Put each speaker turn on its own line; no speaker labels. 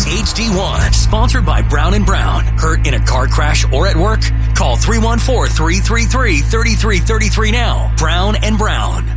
HD1, sponsored by Brown & Brown. Hurt in a car crash or at work? Call 314-333-3333 now. Brown & Brown.